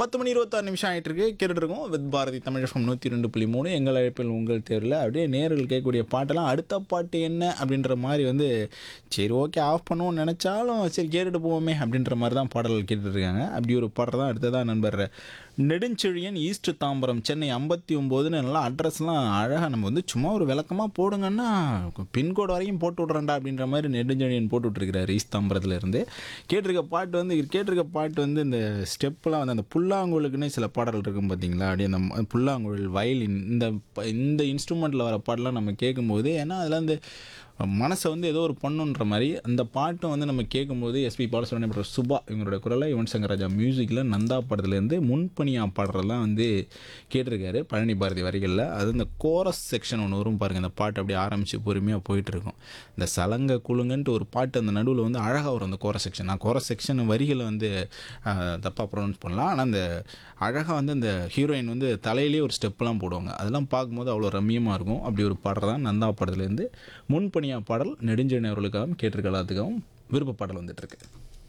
10 மணி 26 நிமிஷம் ஆகிட்டு இருக்கு. கேட்டுட்டு இருக்கோம் வித் பாரதி தமிழ் எஃப்எம் 102.3 எங்கள் அழைப்பில் உங்கள் தேர்வில். அப்படியே நேரில் கேட்கக்கூடிய பாட்டெல்லாம் அடுத்த பாட்டு என்ன அப்படின்ற மாதிரி வந்து சரி ஓகே ஆஃப் பண்ணுவோம்னு நினச்சாலும் சரி கேட்டுட்டு போவோமே அப்படின்ற மாதிரி தான் பாடல்கள் கேட்டுட்டு இருக்காங்க. அப்படி ஒரு பாடல் தான் அடுத்ததான் நண்பர் நெடுஞ்செழியன் ஈஸ்ட் தாம்பரம் சென்னை 59ன்னு நல்லா அட்ரஸ்லாம் அழகாக நம்ம வந்து சும்மா ஒரு விளக்கமாக போடுங்கன்னா பின்கோடு வரைக்கும் போட்டு விட்றேன்டா அப்படின்ற மாதிரி நெடுஞ்செழியன் போட்டு விட்ருக்கிறாரு ஈஸ்ட் தாம்பரத்தில் இருந்து. கேட்டிருக்க பாட்டு வந்து இந்த ஸ்டெப்லாம் வந்து அந்த புல்லாங்குழலுக்குன்னே சில பாடல்கள் இருக்கும் பார்த்தீங்களா, அப்படியே அந்த புல்லாங்குழல் வயலின் இந்த இன்ஸ்ட்ருமெண்ட்டில் வர பாட்டெலாம் நம்ம கேட்கும்போது ஏன்னா அதெல்லாம் இந்த மனசை வந்து ஏதோ ஒரு பண்ணுன்ற மாதிரி அந்த பாட்டும் வந்து நம்ம கேட்கும்போது எஸ்பி பாலசுப்ரமணியம் சுபா இவங்களோட குரலை யுவன் சங்கர் ராஜா மியூசிக்கில் நந்தா படத்துலேருந்து முன்பணியா பாடுறதெல்லாம் வந்து கேட்டிருக்காரு பழனி பாரதி வரிகளில். அது இந்த கோரஸ் செக்ஷன் ஒன்று வரும் பாருங்கள், அந்த பாட்டு அப்படியே ஆரம்பித்து பொறுமையாக போயிட்டுருக்கும். இந்த சலங்க குழுங்கன்ட்டு ஒரு பாட்டு அந்த நடுவில் வந்து அழகாக வரும் அந்த கோரஸ் செக்ஷன். நான் கோரஸ் செக்ஷன் வரிகளை வந்து தப்பாக ப்ரொனவுன்ஸ் பண்ணலாம், ஆனால் அந்த அழகாக வந்து அந்த ஹீரோயின் வந்து தலையிலேயே ஒரு ஸ்டெப்லாம் போடுவாங்க, அதெல்லாம் பார்க்கும்போது அவ்வளோ ரம்மியமாக இருக்கும். அப்படி ஒரு பாடல் தான் நந்தா படத்துலேருந்து முன்பணியா பாடல். நெடுஞ்செழியன் அவர்களுக்காகவும் கேட்டிருக்க எல்லாத்துக்காகவும் விருப்ப பாடல் வந்துட்டுருக்கு.